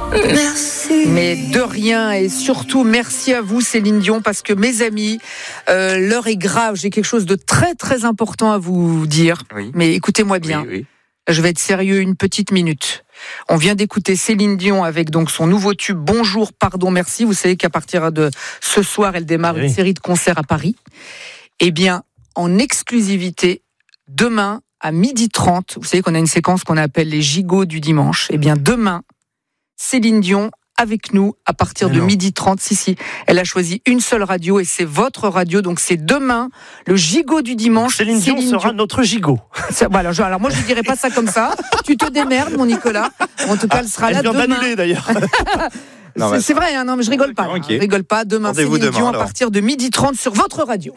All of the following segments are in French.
Merci. Mais de rien, et surtout merci à vous Céline Dion, parce que mes amis, l'heure est grave, j'ai quelque chose de très très important à vous dire, oui. Mais écoutez-moi bien, oui. Je vais être sérieux une petite minute. On vient d'écouter Céline Dion avec donc son nouveau tube Bonjour, pardon, merci. Vous savez qu'à partir de ce soir, elle démarre une série de concerts à Paris. Eh bien, en exclusivité, demain à 12h30, vous savez qu'on a une séquence qu'on appelle les gigots du dimanche. Eh bien, demain, Céline Dion avec nous à partir de 12h30. Si, elle a choisi une seule radio et c'est votre radio. Donc c'est demain, le gigot du dimanche. Céline Dion sera notre gigot. Voilà, alors moi je ne dirais pas ça comme ça. Tu te démerdes, mon Nicolas. En tout cas, elle sera là demain. Elle vient d'annuler d'ailleurs. Non, c'est vrai, hein, non, mais je rigole pas. Okay. Je rigole pas. Demain, Céline Dion à partir de 12h30 sur votre radio.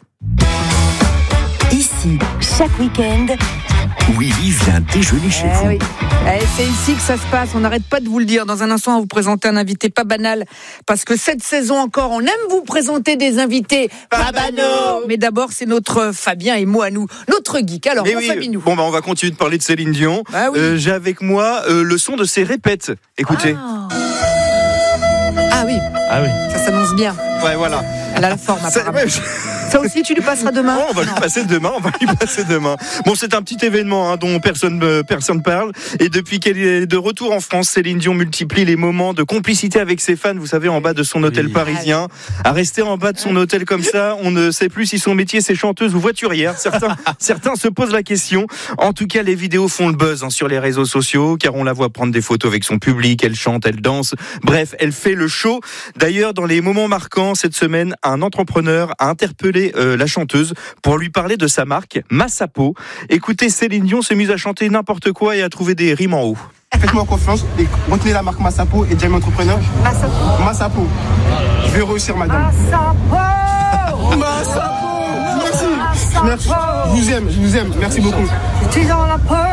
Ici, chaque week-end, Willy vient déjeuner chez vous. Oui. C'est ici que ça se passe, on n'arrête pas de vous le dire. Dans un instant, on va vous présenter un invité pas banal, parce que cette saison encore, on aime vous présenter des invités pas banaux. Mais d'abord, c'est notre Fabien et moi à nous, notre geek. Alors, Fabien-nous. Bon, on va continuer de parler de Céline Dion. J'ai avec moi le son de ses répètes. Écoutez. Ah oui. Ça s'annonce bien. Ouais, voilà. Elle a la forme, apparemment. Ça aussi, tu lui passeras demain. On va lui passer demain. Bon, c'est un petit événement dont personne parle. Et depuis qu'elle est de retour en France, Céline Dion multiplie les moments de complicité avec ses fans. Vous savez, en bas de son hôtel parisien. À rester en bas de son hôtel comme ça, on ne sait plus si son métier c'est chanteuse ou voiturière. Certains se posent la question. En tout cas, les vidéos font le buzz sur les réseaux sociaux, car on la voit prendre des photos avec son public. Elle chante, elle danse. Bref, elle fait le show. D'ailleurs, dans les moments marquants cette semaine, un entrepreneur a interpellé la chanteuse pour lui parler de sa marque Massapo. Écoutez, Céline Dion s'est mise à chanter n'importe quoi et à trouver des rimes en haut. Faites-moi confiance et retenez la marque Massapo et Jamie Entrepreneur. Massapo. Je vais réussir, madame. Massapo. Merci. Je vous aime. Merci beaucoup. Tu es dans la peau.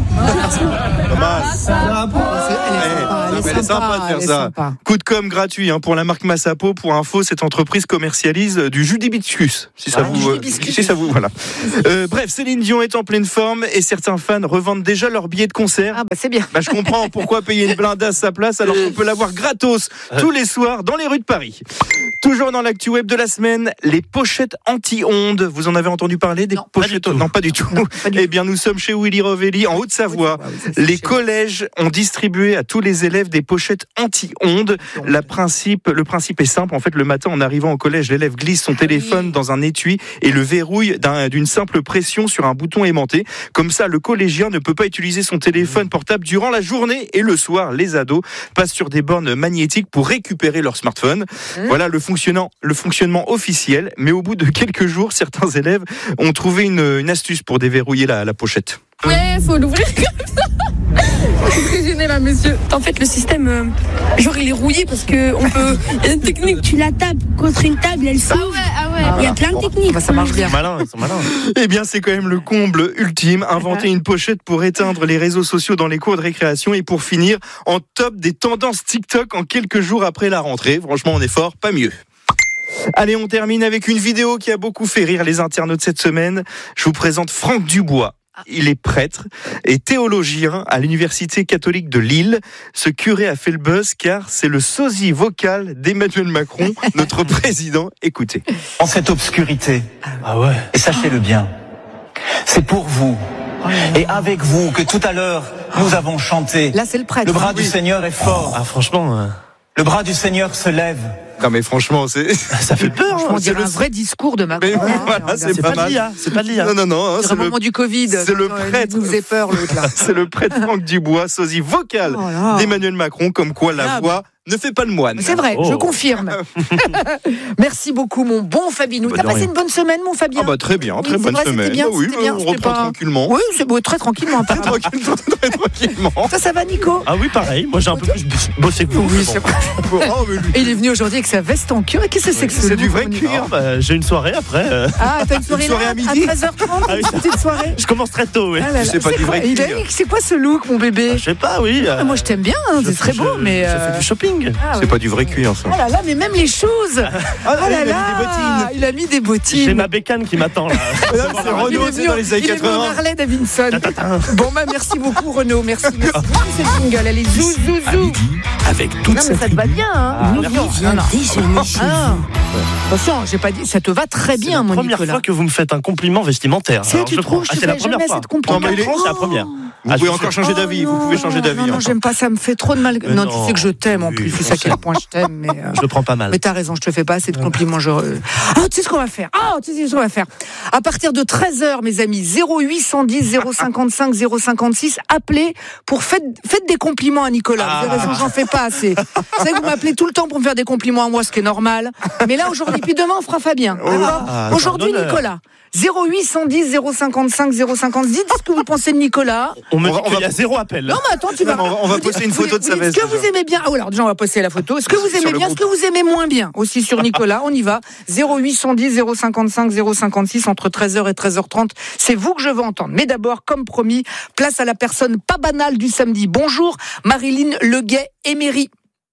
Elle est sympa de faire ça. Coup de com' gratuit pour la marque Massapo. Pour info, cette entreprise commercialise du jus d'hibiscus. Si ça vous, voilà. Bref, Céline Dion est en pleine forme et certains fans revendent déjà leurs billets de concert. C'est bien. Je comprends pourquoi payer une blinde à sa place alors qu'on peut l'avoir gratos tous les soirs dans les rues de Paris. Toujours dans l'actu web de la semaine, les pochettes anti-ondes. Vous en avez entendu parler des pochettes? Non, pas du tout. Eh bien, nous sommes chez Willy Rovelli en Haute-Savoie. Les collèges ont distribué à tous les élèves des pochettes anti-ondes. Le principe est simple. En fait, le matin, en arrivant au collège, l'élève glisse son téléphone dans un étui et le verrouille d'une simple pression sur un bouton aimanté. Comme ça, le collégien ne peut pas utiliser son téléphone portable durant la journée. Et le soir, les ados passent sur des bornes magnétiques pour récupérer leur smartphone. Voilà le fonctionnement officiel. Mais au bout de quelques jours, certains élèves ont trouvé une astuce pour déverrouiller la pochette. Ouais, faut l'ouvrir comme ça. C'est très gêné là, monsieur. En fait, le système, il est rouillé parce que on peut. Il y a une technique. Tu la tapes contre une table, elle s'ouvre. Ah ouais. Il y a plein de techniques. Ça marche bien. Ils sont malins. Eh bien, c'est quand même le comble ultime. Inventer une pochette pour éteindre les réseaux sociaux dans les cours de récréation et pour finir en top des tendances TikTok en quelques jours après la rentrée. Franchement, on est fort, pas mieux. Allez, on termine avec une vidéo qui a beaucoup fait rire les internautes cette semaine. Je vous présente Franck Dubois. Il est prêtre et théologien à l'université catholique de Lille. Ce curé a fait le buzz car c'est le sosie vocal d'Emmanuel Macron, notre président. Écoutez. En cette obscurité, et sachez-le bien, c'est pour vous et avec vous que tout à l'heure nous avons chanté. Là, c'est le prêtre. Le bras du Seigneur est fort. Franchement. Le bras du Seigneur se lève. Non mais franchement, ça fait peur. On dirait un vrai discours de Macron. C'est pas mal. C'est pas de l'IA. Non. C'est le moment du Covid. C'est le prêtre. Il nous faisait peur, l'autre là. C'est le prêtre Franck Dubois, sosie vocal d'Emmanuel Macron, comme quoi la voix ne fait pas le moine. C'est vrai, je confirme. Merci beaucoup, mon bon Fabinou. T'as passé une bonne semaine, mon Fabien? Très bien, très bonne semaine. Bien, on reprend tranquillement. Oui, c'est beau, très tranquillement. Très tranquillement. Ça va, Nico? Ah oui, pareil. Moi, j'ai un peu plus bossé que vous. Oui, c'est vrai. Et il est venu aujourd'hui avec avec sa veste en cuir. Et qu'est-ce que c'est que ce C'est look, du vrai René? cuir. J'ai une soirée après. Ah, t'as une soirée, soirée là, à midi à 13h30, une petite soirée. Je commence très tôt, oui. Ah là là. C'est pas du vrai cuir. C'est quoi ce look, mon bébé? Je sais pas, oui. Moi, je t'aime bien, hein, c'est très beau, mais. Je fais du shopping. C'est pas du vrai cuir, ça. Ah là là, mais même les choses. Ah là il a mis là, des bottines. il a mis des bottines. J'ai ma bécane qui m'attend là. C'est Renaud, c'est dans les années Il est venu en 80. Harley Davidson. Bon, bah, merci beaucoup, Renaud. Merci beaucoup. C'est le jingle. Allez, zou, zou, À zou. midi, avec toute Non, sa mais ça te va tribu. bien, hein. Willy vient déjeuner chez Ah, vous. attention, j'ai pas dit. Ça te va très bien, mon C'est la première Nicolas. fois que vous me faites un compliment vestimentaire. C'est, Alors, tu je trouves, prends. je te C'est la fais première jamais fois. cette compliment. En 4 ans, c'est la première. Vous pouvez encore changer d'avis. Vous pouvez changer d'avis. Non, encore. j'aime pas ça, me fait trop de mal. Mais Non, tu sais que je t'aime en oui, plus. Tu sais à quel point je t'aime. Mais, Je le prends pas mal. mais t'as raison, je te fais pas assez de compliments. Ah, tu sais ce qu'on va faire. À partir de 13h, mes amis, 0810 055 056, appelez pour faites des compliments à Nicolas. Vous avez raison, j'en fais pas assez. Vous savez que vous m'appelez tout le temps pour me faire des compliments à moi, ce qui est normal. Mais là, aujourd'hui, puis demain, on fera Fabien. D'accord ? Aujourd'hui, c'est un honneur. Nicolas. 0810 055 056. Dites ce que vous pensez de Nicolas. On me On dit va- qu'il y a 0 appel. Non, mais attends, tu vas. On va poster une photo de sa veste. Est-ce que vous déjà. aimez bien? Ah, alors, déjà, on va poster la photo. Est-ce que vous Sur aimez le bien? Est-ce groupe. que vous aimez moins bien? Aussi sur Nicolas, on y va. 0810 055 056 entre 13h et 13h30. C'est vous que je veux entendre. Mais d'abord, comme promis, place à la personne pas banale du samedi. Bonjour, Marilyn Leguet-Émery.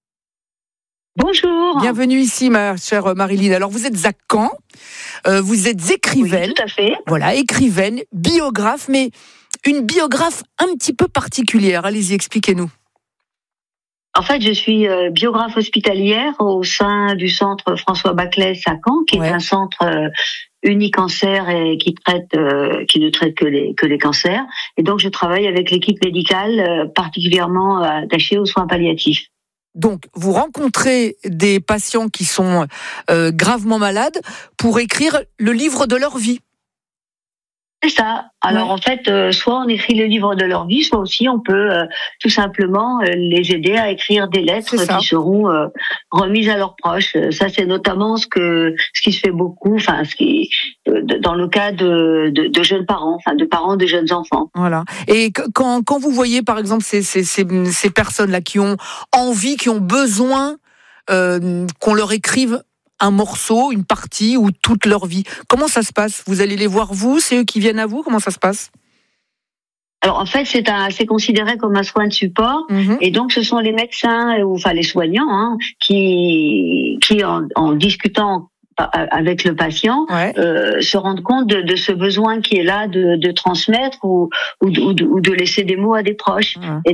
Bonjour. Bienvenue ici, ma chère Marilyn. Alors, vous êtes à Caen. Vous êtes écrivaine. Oui, tout à fait. Voilà, écrivaine, biographe, mais une biographe un petit peu particulière. Allez-y, expliquez-nous. En fait, je suis biographe hospitalière au sein du centre François Baclès à Caen, qui est un centre unicancer et qui ne traite que les cancers. Et donc, je travaille avec l'équipe médicale particulièrement attachée aux soins palliatifs. Donc, vous rencontrez des patients qui sont gravement malades pour écrire le livre de leur vie. C'est ça. Alors en fait, soit on écrit le livre de leur vie, soit aussi on peut tout simplement les aider à écrire des lettres qui seront remises à leurs proches. Ça, c'est notamment ce qui se fait beaucoup, enfin dans le cas de jeunes parents, enfin de parents de jeunes enfants. Voilà. Et quand vous voyez par exemple ces personnes-là qui ont envie, qui ont besoin qu'on leur écrive un morceau, une partie ou toute leur vie. Comment ça se passe? Vous allez les voir vous? C'est eux qui viennent à vous? Comment ça se passe? Alors en fait, c'est considéré comme un soin de support, et donc ce sont les médecins ou enfin les soignants qui en discutant avec le patient se rendent compte de ce besoin qui est là de transmettre ou de laisser des mots à des proches. Et